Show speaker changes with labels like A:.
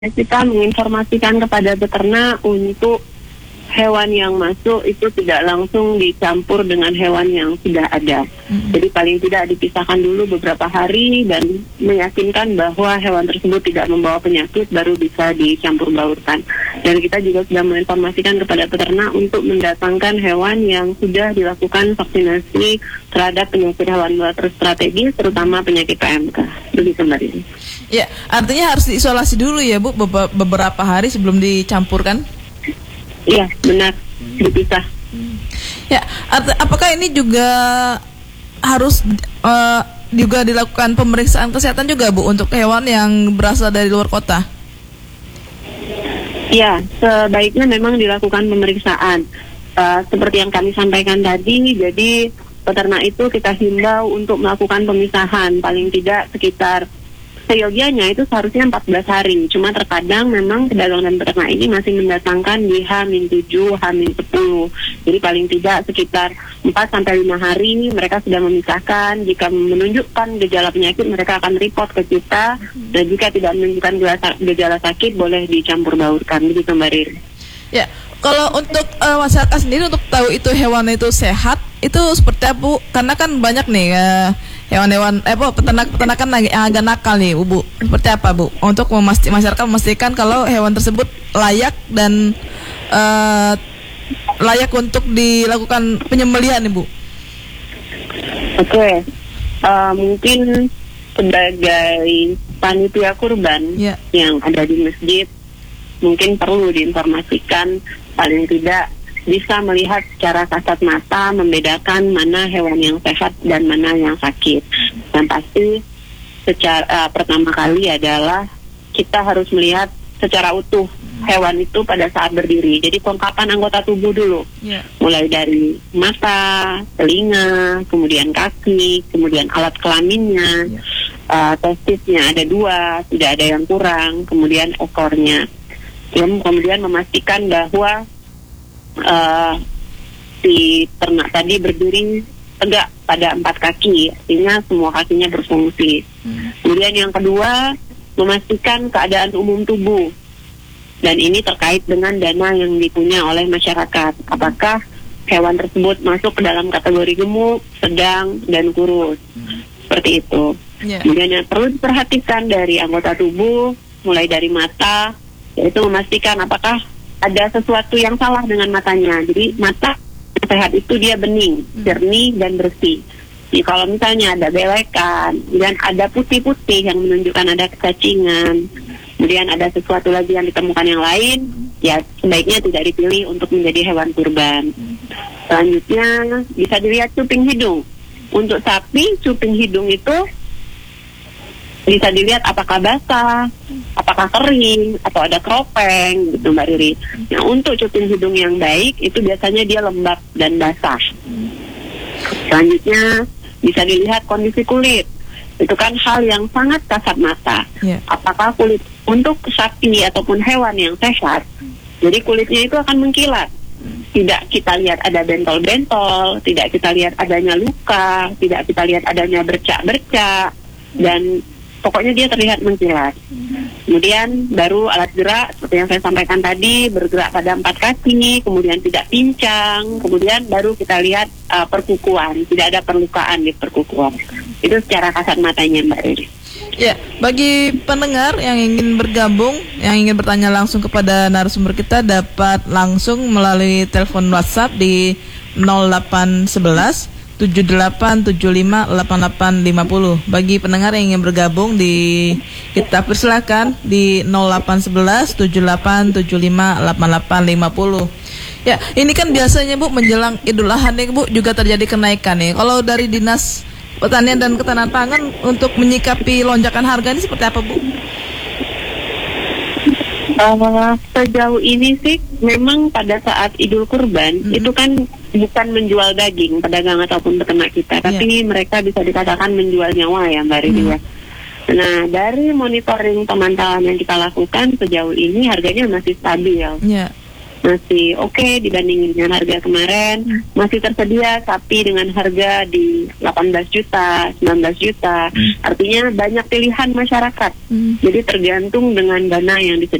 A: kita menginformasikan kepada peternak untuk hewan yang masuk itu tidak langsung dicampur dengan hewan yang sudah ada. Jadi paling tidak dipisahkan dulu beberapa hari dan meyakinkan bahwa hewan tersebut tidak membawa penyakit baru bisa dicampur baurkan. Dan kita juga sudah menginformasikan kepada peternak untuk mendatangkan hewan yang sudah dilakukan vaksinasi terhadap penyakit hewan strategis, terutama penyakit PMK. Begitu Mbak Rini.
B: Ya, artinya harus diisolasi dulu ya Bu, beberapa hari sebelum dicampurkan?
A: Iya, benar, dipisah.
B: Ya, apakah ini juga harus juga dilakukan pemeriksaan kesehatan juga Bu untuk hewan yang berasal dari luar kota?
A: Ya, sebaiknya memang dilakukan pemeriksaan. Seperti yang kami sampaikan tadi, jadi peternak itu kita himbau untuk melakukan pemisahan paling tidak sekitar seyogianya itu seharusnya 14 hari. Cuma terkadang memang pedagang dan peternak ini masih mendatangkan di H-7, H-10. Jadi paling tidak sekitar 4-5 hari mereka sudah memisahkan. Jika menunjukkan gejala penyakit mereka akan report ke kita. Dan jika tidak menunjukkan gejala sakit boleh dicampur baurkan. Begitu Mbak Riri.
B: Ya, kalau untuk masyarakat sendiri untuk tahu itu hewan itu sehat itu seperti apa Bu? Karena kan banyak nih hewan-hewan peternak kan yang agak nakal nih Bu. Seperti apa Bu? Untuk masyarakat memastikan kalau hewan tersebut layak dan layak untuk dilakukan penyembelihan nih Bu.
A: Oke. Mungkin sebagai panitia kurban yang ada di masjid mungkin perlu diinformasikan paling tidak bisa melihat secara kasat mata membedakan mana hewan yang sehat dan mana yang sakit. Dan pasti secara pertama kali adalah kita harus melihat secara utuh hewan itu pada saat berdiri. Jadi kelengkapan anggota tubuh dulu, mulai dari mata, telinga, kemudian kaki, kemudian alat kelaminnya, testisnya ada 2, tidak ada yang kurang, kemudian ekornya. Kemudian memastikan bahwa si ternak tadi berdiri tegak pada 4 kaki, artinya semua kakinya berfungsi. Kemudian yang kedua, memastikan keadaan umum tubuh. Dan ini terkait dengan dana yang dipunya oleh masyarakat. Apakah hewan tersebut masuk ke dalam kategori gemuk, sedang, dan kurus. Seperti itu. Kemudian yang perlu diperhatikan dari anggota tubuh, mulai dari mata, yaitu memastikan apakah ada sesuatu yang salah dengan matanya. Jadi mata sehat itu dia bening, jernih dan bersih. Jadi kalau misalnya ada belekan, kemudian ada putih-putih yang menunjukkan ada kecacingan, kemudian ada sesuatu lagi yang ditemukan yang lain, ya sebaiknya tidak dipilih untuk menjadi hewan kurban. Selanjutnya bisa dilihat cuping hidung. Untuk sapi, cuping hidung itu bisa dilihat apakah basah, apakah kering, atau ada kropeng gitu Mbak Riri. Nah untuk cuping hidung yang baik itu biasanya dia lembab dan basah. Selanjutnya bisa dilihat kondisi kulit. Itu kan hal yang sangat kasat mata. Apakah kulit untuk sapi ataupun hewan yang sehat, jadi kulitnya itu akan mengkilat. Tidak kita lihat ada bentol-bentol, tidak kita lihat adanya luka, tidak kita lihat adanya bercak-bercak, dan pokoknya dia terlihat mengkilat. Kemudian baru alat gerak seperti yang saya sampaikan tadi, bergerak pada 4 kaki, kemudian tidak pincang, kemudian baru kita lihat perkukuan, tidak ada perlukaan di perkukuan. Itu secara kasat matanya Mbak Riri.
B: Ya, bagi pendengar yang ingin bergabung, yang ingin bertanya langsung kepada narasumber kita dapat langsung melalui telepon WhatsApp di 0811 78758850. Bagi pendengar yang ingin bergabung kita persilakan di 0811 78758850. Ya, ini kan biasanya Bu menjelang Idul Adha nih Bu juga terjadi kenaikan nih. Kalau dari Dinas Pertanian dan Ketahanan Pangan untuk menyikapi lonjakan harga ini seperti apa Bu?
A: Sejauh ini sih memang pada saat Idul Kurban itu kan bukan menjual daging pedagang ataupun peternak kita, tapi mereka bisa dikatakan menjual nyawa ya Mbak Riri. Nah dari monitoring pemantauan yang kita lakukan sejauh ini harganya masih stabil. masih oke dibandingin dengan harga kemarin. Masih tersedia sapi dengan harga di 18 juta, 19 juta. Artinya banyak pilihan masyarakat. Jadi tergantung dengan dana yang disediakan.